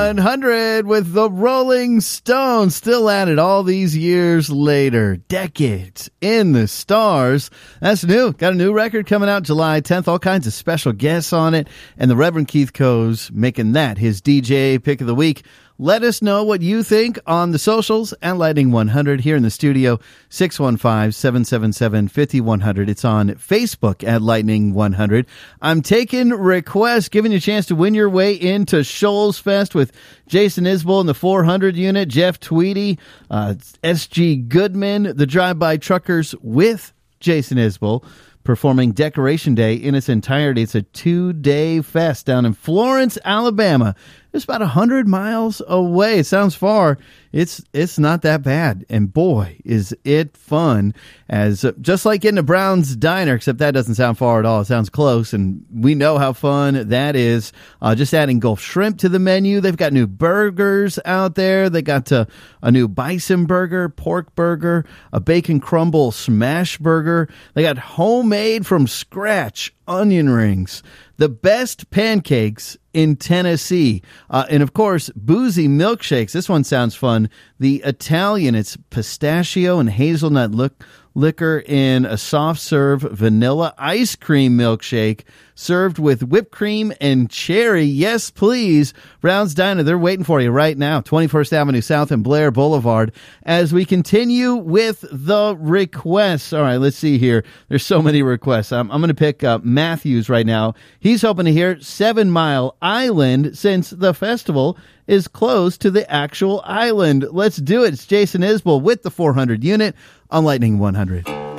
100 with the Rolling Stones, still at it all these years later. Decades in the stars. That's new. Got a new record coming out July 10th. All kinds of special guests on it. And the Reverend Keith Coes making that his DJ pick of the week. Let us know what you think on the socials and Lightning 100 here in the studio, 615-777-5100. It's on Facebook at Lightning 100. I'm taking requests, giving you a chance to win your way into Shoals Fest with Jason Isbell in the 400 unit, Jeff Tweedy, S.G. Goodman, the Drive-By Truckers with Jason Isbell, performing Decoration Day in its entirety. It's a 2-day fest down in Florence, Alabama. It's about 100 miles away. It sounds far. It's not that bad. And boy, is it fun. As just like getting to Brown's Diner, except that doesn't sound far at all. It sounds close, and we know how fun that is. Just adding Gulf Shrimp to the menu. They've got new burgers out there. They got a new bison burger, pork burger, a bacon crumble smash burger. They got homemade from scratch onion rings, the best pancakes in Tennessee. And of course, boozy milkshakes. This one sounds fun. The Italian, it's pistachio and hazelnut liquor in a soft serve vanilla ice cream milkshake served with whipped cream and cherry. Yes, please. Brown's Diner, they're waiting for you right now. 21st Avenue South and Blair Boulevard. As we continue with the requests. All right, let's see here. There's so many requests. I'm going to pick up Matthews right now. He's hoping to hear 7 Mile Island since the festival is close to the actual island. Let's do it. It's Jason Isbell with the 400 unit on Lightning 100.